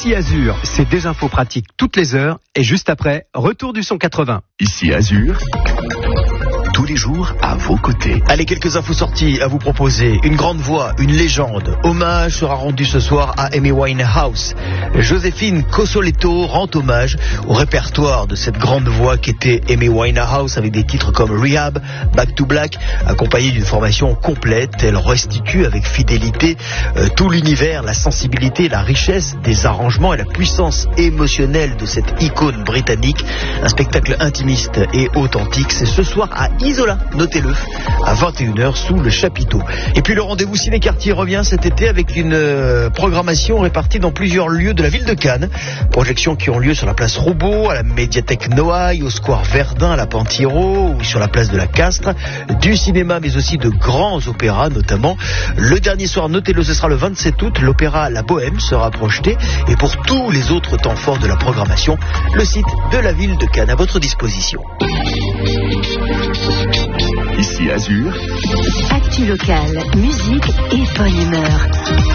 Ici Azur, c'est des infos pratiques toutes les heures et juste après, retour du son 80. Ici Azur, tous les jours à vos côtés. Allez, quelques infos sorties à vous proposer. Une grande voix, une légende. Hommage sera rendu ce soir à Amy Winehouse. Joséphine Cossoletto rend hommage au répertoire de cette grande voix qu'était Amy Winehouse, avec des titres comme Rehab, Back to Black, accompagnée d'une formation complète. Elle restitue avec fidélité tout l'univers, la sensibilité, la richesse des arrangements et la puissance émotionnelle de cette icône britannique. Un spectacle intimiste et authentique. C'est ce soir à Isola, notez-le, à 21h sous le chapiteau. Et puis le rendez-vous ciné-quartier revient cet été avec une programmation répartie dans plusieurs lieux de la ville de Cannes. Projections qui ont lieu sur la place Roubaud, à la médiathèque Noailles, au square Verdun, à la Pentiro ou sur la place de la Castre. Du cinéma mais aussi de grands opéras notamment. Le dernier soir, notez-le, ce sera le 27 août, l'opéra La Bohème sera projeté. Et pour tous les autres temps forts de la programmation, le site de la ville de Cannes à votre disposition. Ici Azur, Actu locale, musique et bonne humeur.